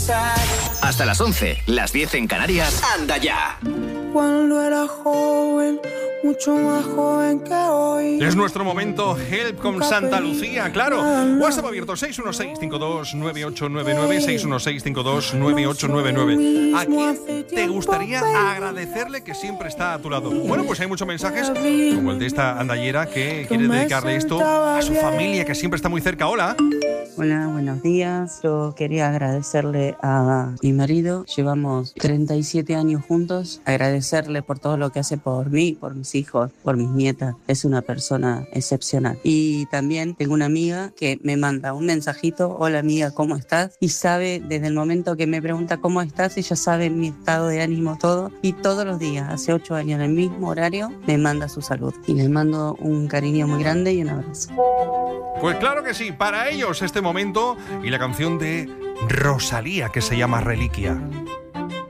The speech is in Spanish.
Hasta las 11, las 10 en Canarias. ¡Anda ya! Cuando era joven, mucho más joven que hoy. Es nuestro momento Help con Santa Lucía, claro. WhatsApp abierto 616-529899, 616-529899. ¿A quién te gustaría agradecerle que siempre está a tu lado? Bueno, pues hay muchos mensajes, como el de esta andallera que quiere dedicarle esto a su familia, que siempre está muy cerca. Hola. Hola, buenos días. Yo quería agradecerle a mi marido. Llevamos 37 años juntos. Agradecerle por todo lo que hace por mí, por mis hijos, por mis nietas. Es una persona excepcional. Y también tengo una amiga que me manda un mensajito. Hola amiga, ¿cómo estás? Y sabe, desde el momento que me pregunta cómo estás, ella sabe mi estado de ánimo, todo. Y todos los días, hace 8 años, en el mismo horario, me manda su salud. Y les mando un cariño muy grande y un abrazo. Pues claro que sí, para ellos este momento y la canción de Rosalía que se llama Reliquia.